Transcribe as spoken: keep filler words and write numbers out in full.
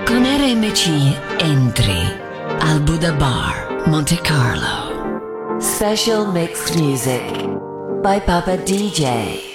Con R M C entri al Buddha Bar, Monte Carlo. Special mixed music by Papa D J.